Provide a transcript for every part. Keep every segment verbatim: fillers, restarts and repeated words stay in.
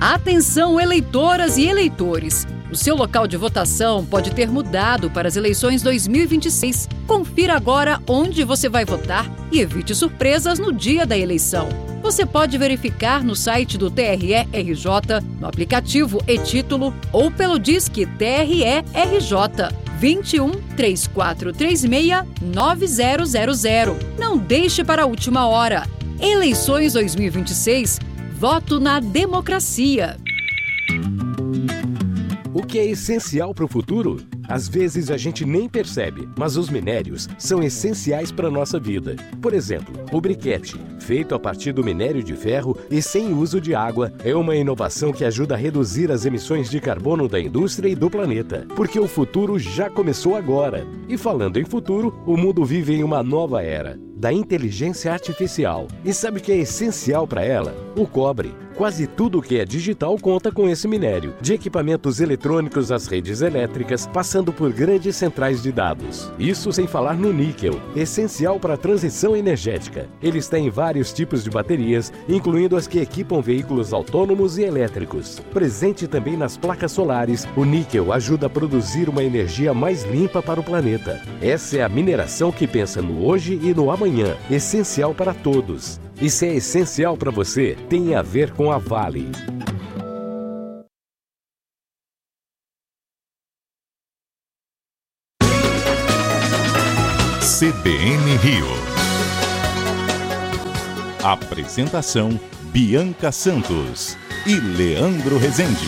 Atenção, eleitoras e eleitores! O seu local de votação pode ter mudado para as eleições dois mil e vinte e seis. Confira agora onde você vai votar e evite surpresas no dia da eleição. Você pode verificar no site do T R E R J, no aplicativo e-Título ou pelo Disque T R E R J vinte e um, três quatro três seis, nove zero zero zero. Não deixe para a última hora. Eleições dois mil e vinte e seis. Voto na democracia. O que é essencial para o futuro? Às vezes a gente nem percebe, mas os minérios são essenciais para a nossa vida. Por exemplo, o briquete, feito a partir do minério de ferro e sem uso de água, é uma inovação que ajuda a reduzir as emissões de carbono da indústria e do planeta, porque o futuro já começou agora. E falando em futuro, o mundo vive em uma nova era, da inteligência artificial. E sabe o que é essencial para ela? O cobre. Quase tudo que é digital conta com esse minério, de equipamentos eletrônicos às redes elétricas, passando por grandes centrais de dados. Isso sem falar no níquel, essencial para a transição energética. Ele está em vários tipos de baterias, incluindo as que equipam veículos autônomos e elétricos. Presente também nas placas solares, o níquel ajuda a produzir uma energia mais limpa para o planeta. Essa é a mineração que pensa no hoje e no amanhã, essencial para todos. E se é essencial para você, tem a ver com a Vale. C B N Rio. Apresentação: Bianca Santos e Leandro Rezende.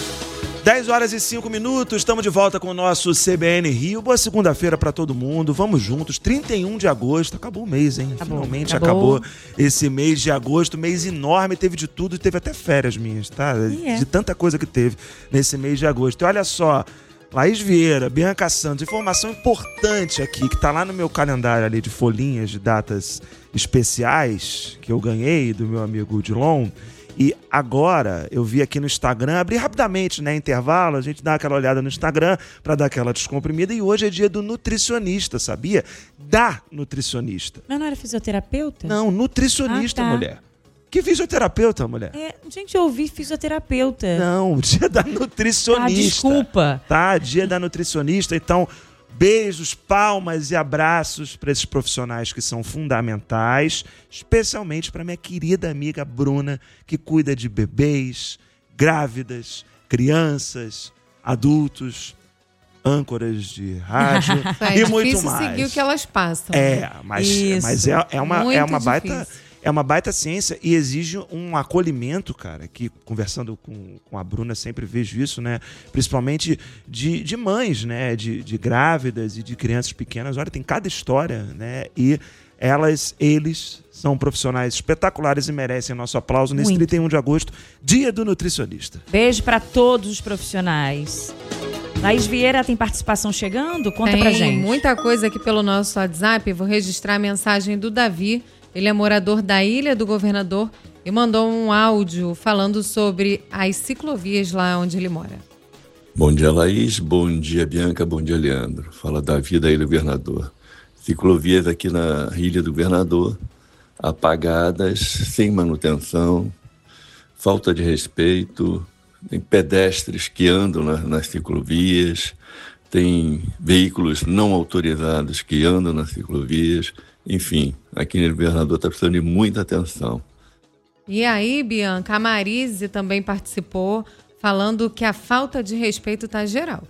dez horas e cinco minutos, estamos de volta com o nosso C B N Rio. Boa segunda-feira para todo mundo, vamos juntos. trinta e um de agosto, acabou o mês, hein? Acabou, Finalmente acabou. acabou esse mês de agosto, mês enorme, teve de tudo, teve até férias minhas, tá? É. De tanta coisa que teve nesse mês de agosto. E olha só, Laís Vieira, Bianca Santos, informação importante aqui, que tá lá no meu calendário ali de folhinhas de datas especiais, que eu ganhei do meu amigo Dilon. E agora eu vi aqui no Instagram, abri rapidamente, né, intervalo, a gente dá aquela olhada no Instagram para dar aquela descomprimida, e hoje é dia do nutricionista, sabia? Da nutricionista. Mas não era fisioterapeuta? Não, nutricionista, Ah, tá. mulher. Que fisioterapeuta, mulher? É, gente, eu ouvi fisioterapeuta. Não, dia da nutricionista. Ah, desculpa. Tá, dia da nutricionista, então... Beijos, palmas e abraços para esses profissionais que são fundamentais, especialmente para minha querida amiga Bruna, que cuida de bebês, grávidas, crianças, adultos, âncoras de rádio é e muito difícil mais. seguir o que elas passam. É, mas, mas é, é uma, é uma baita... difícil. É uma baita ciência e exige um acolhimento, cara, que conversando com, com a Bruna sempre vejo isso, né? Principalmente de, de mães, né? De, de grávidas e de crianças pequenas. Olha, tem cada história, né? E elas, eles são profissionais espetaculares e merecem nosso aplauso nesse Muito. trinta e um de agosto, dia do nutricionista. Beijo para todos os profissionais. Laís Vieira tem participação chegando? Conta Tem pra gente. muita coisa aqui pelo nosso WhatsApp. Vou registrar a mensagem do Davi. Ele é morador da Ilha do Governador e mandou um áudio falando sobre as ciclovias lá onde ele mora. Bom dia, Laís. Bom dia, Bianca. Bom dia, Leandro. Fala Davi da Ilha do Governador. Ciclovias aqui na Ilha do Governador, apagadas, sem manutenção, falta de respeito, tem pedestres que andam na, nas ciclovias, tem veículos não autorizados que andam nas ciclovias. Enfim, aqui no Governador está precisando de muita atenção. E aí, Bianca, a Marise também participou, falando que a falta de respeito está geral.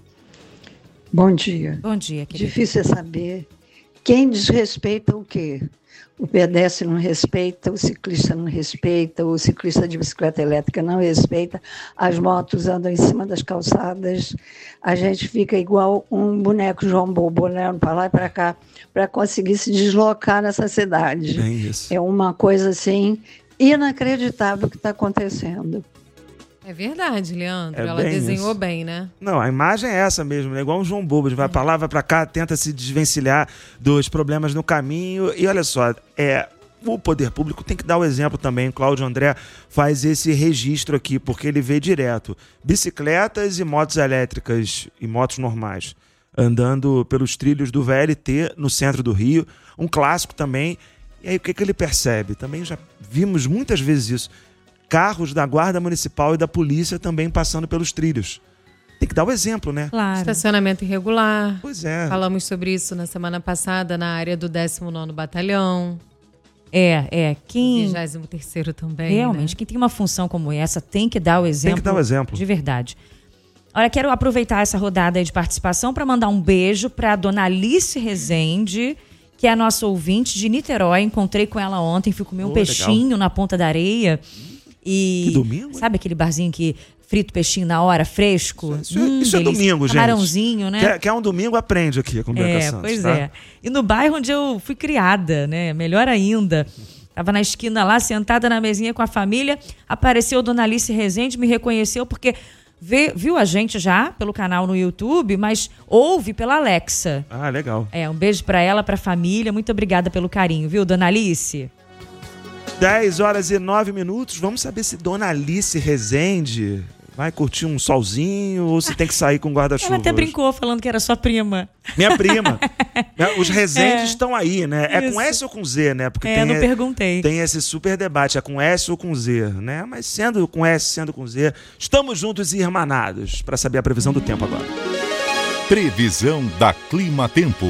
Bom dia. Bom dia, querida. Difícil é saber quem desrespeita o quê. O pedestre não respeita, o ciclista não respeita, o ciclista de bicicleta elétrica não respeita, as motos andam em cima das calçadas, a gente fica igual um boneco João Bobo, né, para lá e para cá, para conseguir se deslocar nessa cidade. É isso. É uma coisa assim inacreditável que está acontecendo. É verdade, Leandro. É Ela bem desenhou isso. bem, né? Não, a imagem é essa mesmo, né? Igual um João Bobo, vai pra lá, vai pra cá, tenta se desvencilhar dos problemas no caminho. E olha só, é, o poder público tem que dar o exemplo também. O Cláudio André faz esse registro aqui, porque ele vê direto bicicletas e motos elétricas e motos normais andando pelos trilhos do V L T no centro do Rio, um clássico também. E aí o que, que ele percebe? Também já vimos muitas vezes isso. carros da Guarda Municipal e da Polícia também passando pelos trilhos. Tem que dar o exemplo, né? Claro. Estacionamento irregular. Pois é. Falamos sobre isso na semana passada na área do décimo nono Batalhão. É, é. Quem... vigésimo terceiro também, Realmente, né? quem tem uma função como essa tem que dar o exemplo. Tem que dar o exemplo. De verdade. Olha, quero aproveitar essa rodada aí de participação para mandar um beijo para a dona Alice Rezende, que é a nossa ouvinte de Niterói. Encontrei com ela ontem, fui comer um Oh, peixinho legal. na Ponta da Areia. E Que domingo, hein? sabe aquele barzinho que frita o peixinho na hora, fresco? Isso, Hum, isso é delícia. domingo, gente. Camarãozinho, né? Quer, quer um domingo, aprende aqui com Bianca É, Santos. pois tá? é. E no bairro onde eu fui criada, né? Melhor ainda. Tava na esquina lá, sentada na mesinha com a família. Apareceu Dona Alice Rezende, me reconheceu porque vê, viu a gente já pelo canal no YouTube, mas ouve pela Alexa. Ah, legal. É, um beijo pra ela, pra família. Muito obrigada pelo carinho, viu, Dona Alice? dez horas e nove minutos. Vamos saber se Dona Alice Rezende vai curtir um solzinho ou se tem que sair com guarda-chuva. Ela até hoje. brincou falando que era sua prima. Minha prima. Os Rezendes É. estão aí, né? É com Isso. S ou com Z, né? Porque É, tem, não perguntei. tem esse super debate, é com S ou com Z, né? Mas sendo com S, sendo com Z, estamos juntos e irmanados para saber a previsão do tempo agora. Previsão da Clima Tempo.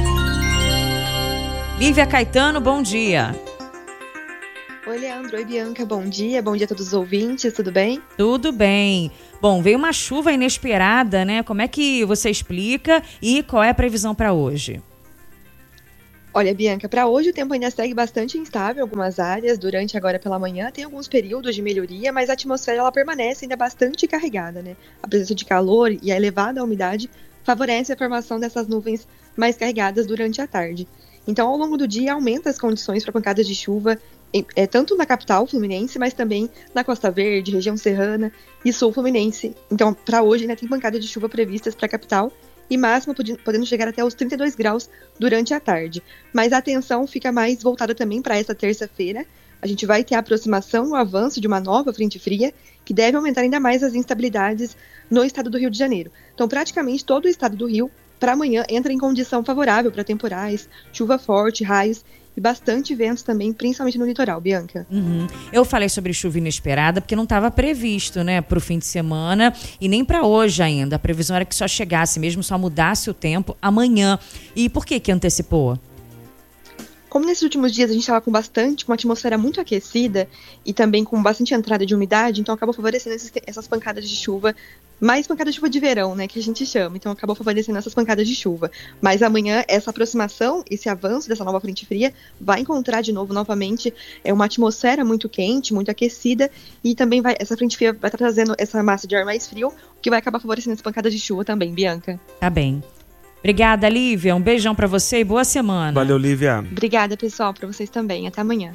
Lívia Caetano, bom dia. Oi, Leandro. Oi, Bianca. Bom dia. Bom dia a todos os ouvintes. Tudo bem? Tudo bem. Bom, veio uma chuva inesperada, né? Como é que você explica e qual é a previsão para hoje? Olha, Bianca, para hoje o tempo ainda segue bastante instável em algumas áreas. Durante agora pela manhã tem alguns períodos de melhoria, mas a atmosfera ela permanece ainda bastante carregada, né? A presença de calor e a elevada umidade favorece a formação dessas nuvens mais carregadas durante a tarde. Então, ao longo do dia, aumenta as condições para pancadas de chuva, em, é, tanto na capital fluminense, mas também na Costa Verde, região serrana e sul fluminense. Então, para hoje, ainda tem pancadas de chuva previstas para a capital e máxima podendo chegar até os trinta e dois graus durante a tarde. Mas a atenção fica mais voltada também para essa terça-feira. A gente vai ter a aproximação, o avanço de uma nova frente fria, que deve aumentar ainda mais as instabilidades no estado do Rio de Janeiro. Então, praticamente todo o estado do Rio, para amanhã, entra em condição favorável para temporais, chuva forte, raios e bastante ventos também, principalmente no litoral, Bianca. Uhum. Eu falei sobre chuva inesperada porque não estava previsto, né, para o fim de semana e nem para hoje ainda. A previsão era que só chegasse mesmo, só mudasse o tempo amanhã. E por que que antecipou? Como nesses últimos dias a gente estava com bastante, com uma atmosfera muito aquecida e também com bastante entrada de umidade, então acabou favorecendo esses, essas pancadas de chuva, mais pancadas de chuva de verão, né, que a gente chama, então acabou favorecendo essas pancadas de chuva. Mas amanhã essa aproximação, esse avanço dessa nova frente fria vai encontrar de novo, novamente, é uma atmosfera muito quente, muito aquecida e também vai, essa frente fria vai estar trazendo essa massa de ar mais frio, o que vai acabar favorecendo as pancadas de chuva também, Bianca. Tá bem. Obrigada, Lívia. Um beijão pra você e boa semana. Valeu, Lívia. Obrigada, pessoal, pra vocês também. Até amanhã.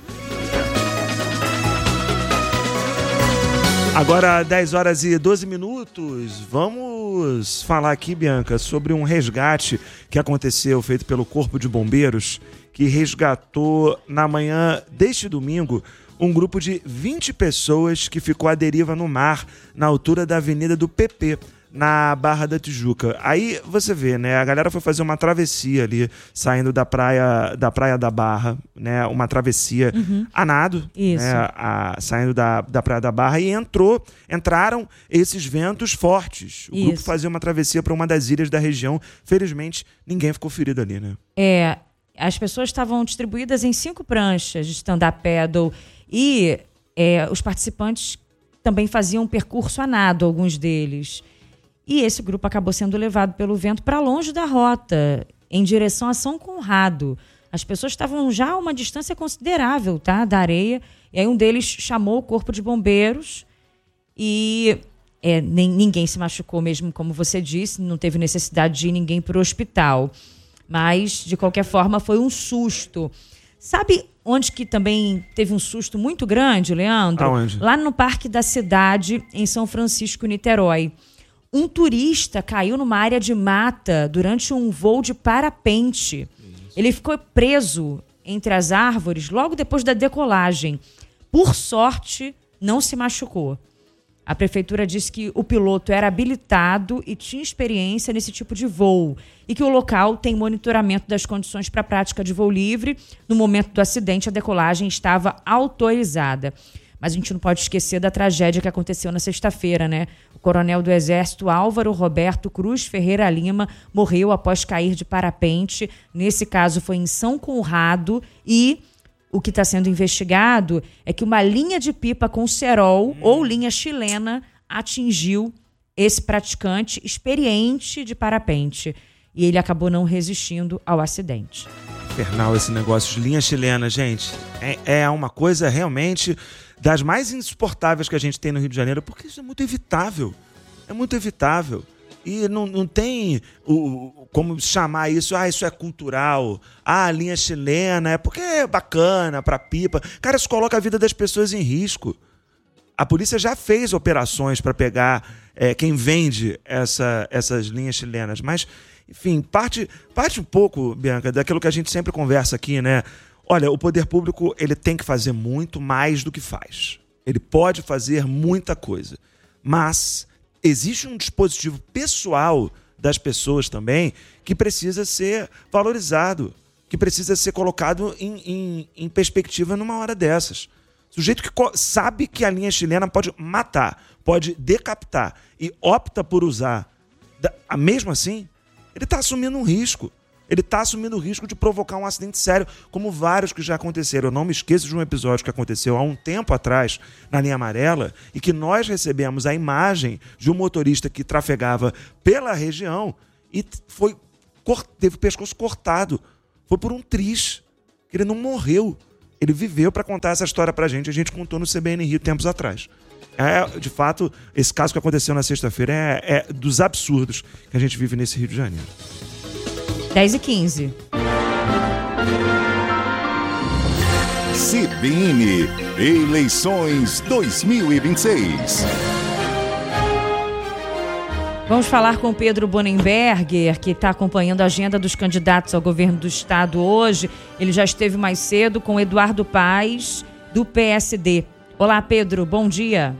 Agora, dez horas e doze minutos, vamos falar aqui, Bianca, sobre um resgate que aconteceu, feito pelo Corpo de Bombeiros, que resgatou na manhã deste domingo um grupo de vinte pessoas que ficou à deriva no mar, na altura da Avenida do P P, na Barra da Tijuca. Aí você vê, né? A galera foi fazer uma travessia ali, saindo da praia da, praia da Barra, né? Uma travessia Uhum. a nado, Isso. né? A, saindo da, da Praia da Barra e entrou, entraram esses ventos fortes. O grupo Isso. fazia uma travessia para uma das ilhas da região. Felizmente, ninguém ficou ferido ali, né? É, as pessoas estavam distribuídas em cinco pranchas de stand-up paddle e é, os participantes também faziam um percurso a nado, alguns deles. E esse grupo acabou sendo levado pelo vento para longe da rota, em direção a São Conrado. As pessoas estavam já a uma distância considerável, tá, da areia. E aí um deles chamou o corpo de bombeiros e é, nem, ninguém se machucou mesmo, como você disse. Não teve necessidade de ir ninguém para o hospital. Mas, de qualquer forma, foi um susto. Sabe onde que também teve um susto muito grande, Leandro? Aonde? Lá no Parque da Cidade, em São Francisco, Niterói. Um turista caiu numa área de mata durante um voo de parapente. Ele ficou preso entre as árvores logo depois da decolagem. Por sorte, não se machucou. A prefeitura disse que o piloto era habilitado e tinha experiência nesse tipo de voo e que o local tem monitoramento das condições para a prática de voo livre. No momento do acidente, a decolagem estava autorizada. Mas a gente não pode esquecer da tragédia que aconteceu na sexta-feira, né? O coronel do Exército Álvaro Roberto Cruz Ferreira Lima morreu após cair de parapente. Nesse caso foi em São Conrado e o que está sendo investigado é que uma linha de pipa com cerol hum. ou linha chilena atingiu esse praticante experiente de parapente. E ele acabou não resistindo ao acidente. Infernal esse negócio de linha chilena, gente. É, é uma coisa realmente das mais insuportáveis que a gente tem no Rio de Janeiro, porque isso é muito evitável. É muito evitável. E não, não tem o, como chamar isso, ah, isso é cultural, ah, a linha chilena é porque é bacana pra pipa. Cara, isso coloca a vida das pessoas em risco. A polícia já fez operações para pegar é, quem vende essa, essas linhas chilenas, mas, enfim, parte, parte um pouco, Bianca, daquilo que a gente sempre conversa aqui, né? Olha, o poder público ele tem que fazer muito mais do que faz. Ele pode fazer muita coisa, mas existe um dispositivo pessoal das pessoas também que precisa ser valorizado, que precisa ser colocado em, em, em perspectiva numa hora dessas. Sujeito que sabe que a linha chilena pode matar, pode decapitar e opta por usar, mesmo assim, ele está assumindo um risco. Ele está assumindo o risco de provocar um acidente sério, como vários que já aconteceram. Eu não me esqueço de um episódio que aconteceu há um tempo atrás na linha amarela e que nós recebemos a imagem de um motorista que trafegava pela região e foi, teve o pescoço cortado. Foi por um triz. Ele não morreu. Ele viveu para contar essa história pra gente. A gente contou no C B N Rio tempos atrás. É, de fato, esse caso que aconteceu na sexta-feira é, é dos absurdos que a gente vive nesse Rio de Janeiro. dez e quinze. C B N Eleições dois mil e vinte e seis. Vamos falar com o Pedro Bonenberger, que está acompanhando a agenda dos candidatos ao governo do estado hoje. Ele já esteve mais cedo com Eduardo Paes, do P S D. Olá, Pedro, bom dia.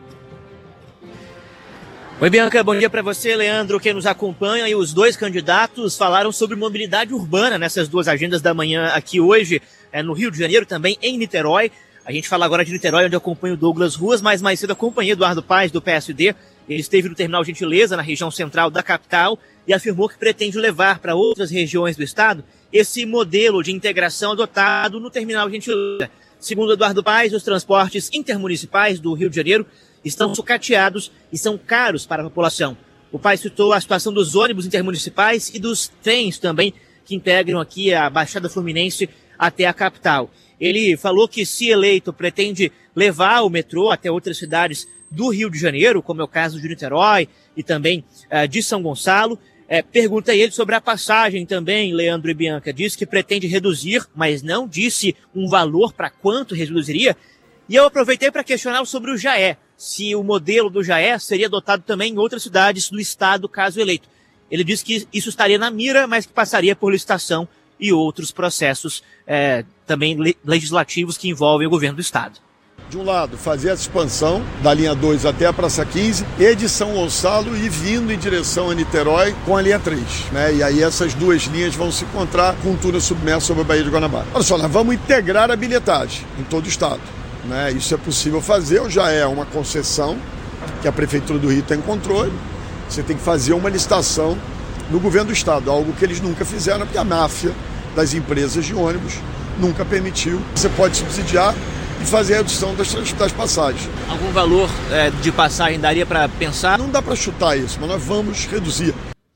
Oi, Bianca, bom dia para você, Leandro, que nos acompanha. E os dois candidatos falaram sobre mobilidade urbana nessas duas agendas da manhã aqui hoje, é, no Rio de Janeiro, também em Niterói. A gente fala agora de Niterói, onde eu acompanho o Douglas Ruas, mas mais cedo acompanhei Eduardo Paes, do P S D. Ele esteve no Terminal Gentileza, na região central da capital, e afirmou que pretende levar para outras regiões do estado esse modelo de integração adotado no Terminal Gentileza. Segundo Eduardo Paes, os transportes intermunicipais do Rio de Janeiro estão sucateados e são caros para a população. O Paes citou a situação dos ônibus intermunicipais e dos trens também, que integram aqui a Baixada Fluminense até a capital. Ele falou que, se eleito, pretende levar o metrô até outras cidades do Rio de Janeiro, como é o caso de Niterói e também uh, de São Gonçalo. É, pergunta ele sobre a passagem também, Leandro e Bianca. Disse que pretende reduzir, mas não disse um valor para quanto reduziria. E eu aproveitei para questioná-lo sobre o Jaé, se o modelo do Jaé seria adotado também em outras cidades do estado, caso eleito. Ele disse que isso estaria na mira, mas que passaria por licitação e outros processos é, também legislativos que envolvem o governo do estado. De um lado, fazer essa expansão da linha dois até a Praça quinze e de São Gonçalo e vindo em direção a Niterói com a linha três, né? E aí essas duas linhas vão se encontrar com um túnel submerso sobre a Baía de Guanabara. Olha só, nós vamos integrar a bilhetagem em todo o estado, né? Isso é possível fazer, já é uma concessão que a Prefeitura do Rio tem controle. Você tem que fazer uma licitação no governo do estado, algo que eles nunca fizeram, porque a máfia das empresas de ônibus nunca permitiu. Você pode subsidiar e fazer a redução das, das passagens. Algum valor é, de passagem daria para pensar? Não dá para chutar isso, mas nós vamos reduzir.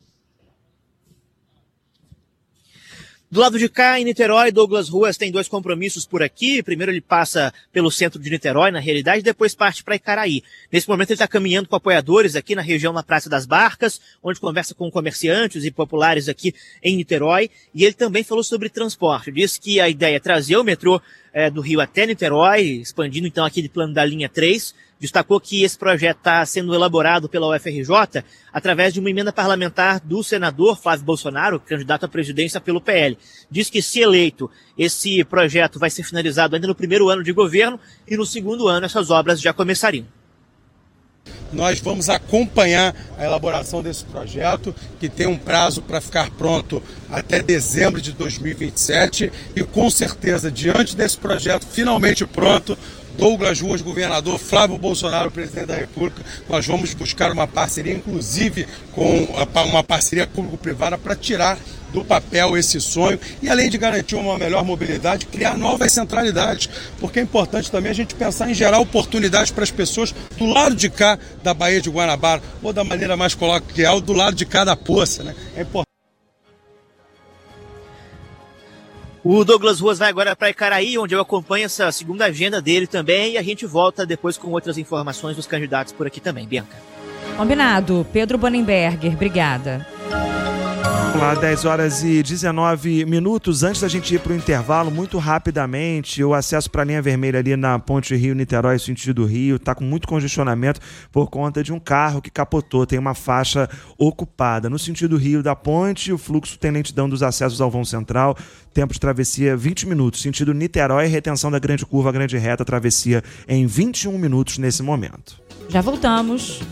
Do lado de cá, em Niterói, Douglas Ruas tem dois compromissos por aqui. Primeiro ele passa pelo centro de Niterói, na realidade, depois parte para Icaraí. Nesse momento ele está caminhando com apoiadores aqui na região na Praça das Barcas, onde conversa com comerciantes e populares aqui em Niterói. E ele também falou sobre transporte. Disse que a ideia é trazer o metrô é, do Rio até Niterói, expandindo então aquele plano da linha três. Destacou que esse projeto está sendo elaborado pela U F R J através de uma emenda parlamentar do senador Flávio Bolsonaro, candidato à presidência pelo P L. Diz que, se eleito, esse projeto vai ser finalizado ainda no primeiro ano de governo e no segundo ano essas obras já começariam. nós vamos acompanhar a elaboração desse projeto, que tem um prazo para ficar pronto até dezembro de dois mil e vinte e sete, e com certeza, diante desse projeto finalmente pronto, Douglas Ruas, governador, Flávio Bolsonaro, presidente da República, nós vamos buscar uma parceria, inclusive com uma parceria público-privada, para tirar do papel esse sonho e, além de garantir uma melhor mobilidade, criar novas centralidades, porque é importante também a gente pensar em gerar oportunidades para as pessoas do lado de cá da Baía de Guanabara, ou da maneira mais coloquial, do lado de cá da poça, né? É importante. O Douglas Ruas vai agora para Icaraí, onde eu acompanho essa segunda agenda dele também, e a gente volta depois com outras informações dos candidatos por aqui também. Bianca. Combinado. Pedro Bonenberger, obrigada. Vamos lá, dez horas e dezenove minutos. Antes da gente ir para o intervalo, muito rapidamente, o acesso para a linha vermelha ali na Ponte Rio-Niterói, sentido Rio, está com muito congestionamento por conta de um carro que capotou, tem uma faixa ocupada. No sentido Rio da Ponte, o fluxo tem lentidão dos acessos ao vão central, tempo de travessia vinte minutos. Sentido Niterói, retenção da grande curva, grande reta, travessia em vinte e um minutos nesse momento. Já voltamos.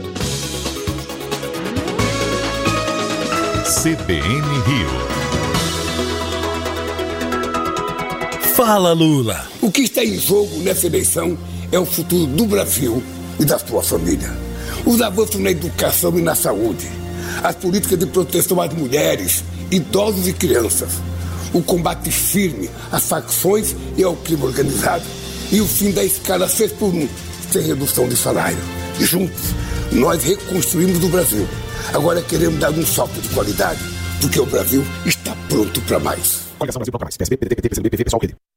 C B N Rio. Fala, Lula. O que está em jogo nessa eleição é o futuro do Brasil e da sua família. Os avanços na educação e na saúde, as políticas de proteção às mulheres, idosos e crianças, o combate firme às facções e ao crime organizado e o fim da escala seis por um, sem redução de salário. Juntos, nós reconstruímos o Brasil. Agora queremos dar um salto de qualidade, porque o Brasil está pronto para mais. Coligação Brasil Pronto Mais. P S B, P D T, P T, P C B, P V, Pessoal, Rede.